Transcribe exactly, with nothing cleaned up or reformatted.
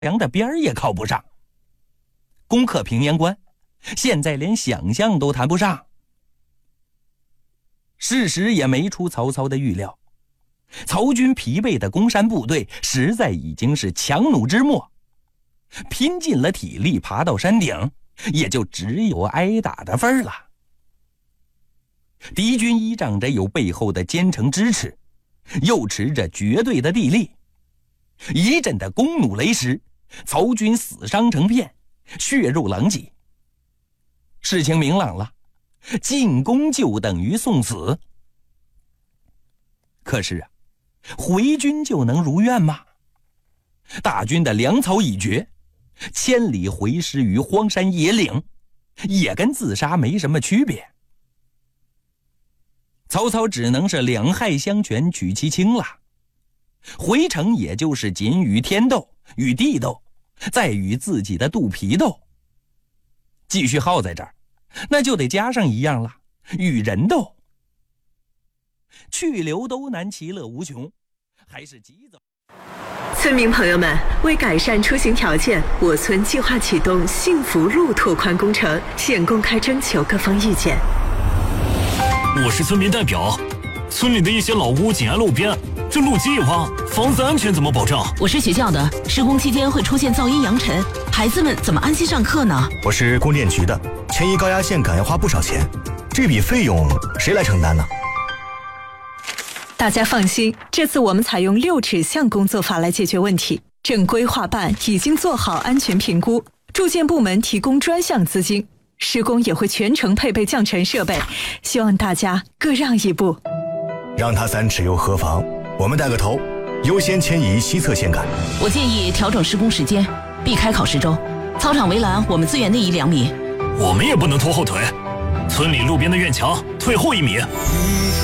梁的边儿也靠不上。攻克平阳关，现在连想象都谈不上。事实也没出曹操的预料，曹军疲惫的攻山部队实在已经是强弩之末，拼尽了体力爬到山顶，也就只有挨打的份儿了。敌军依仗着有背后的坚城支持，又持着绝对的地利，一阵的弓弩雷石，曹军死伤成片，血肉狼藉。事情明朗了，进攻就等于送死。可是啊，回军就能如愿吗？大军的粮草已绝，千里回师于荒山野岭，也跟自杀没什么区别。曹操只能是两害相权取其轻了，回城也就是仅与天斗，与地斗，再与自己的肚皮斗。继续耗在这儿，那就得加上一样了，与人斗。去留都难，其乐无穷，还是急走。 村民朋友们，为改善出行条件，我村计划启动幸福路拓宽工程，现公开征求各方意见。 我是村民代表，村里的一些老屋紧挨路边，这路基一挖，房子安全怎么保障？ 我是学校的，施工期间会出现噪音扬尘，孩子们怎么安心上课呢？ 我是供电局的，迁移高压线杆要花不少钱，这笔费用谁来承担呢？ 大家放心，这次我们采用六指向工作法来解决问题。正规划办已经做好安全评估，住建部门提供专项资金，施工也会全程配备降尘设备，希望大家各让一步。 让他三尺又何妨？我们带个头，优先迁移西侧线杆。 我建议调整施工时间，避开考试周。操场围栏我们自远内移两米。 我们也不能拖后腿，村里路边的院墙退后一米。